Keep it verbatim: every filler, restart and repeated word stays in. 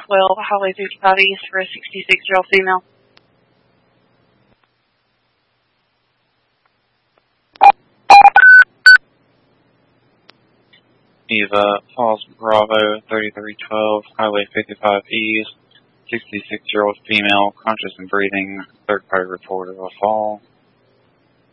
twelve, Highway fifty-five East for a sixty-six-year-old female. Eva, Falls Bravo, thirty-three twelve, Highway fifty-five East, sixty-six-year-old female, conscious and breathing, third-party report of a fall.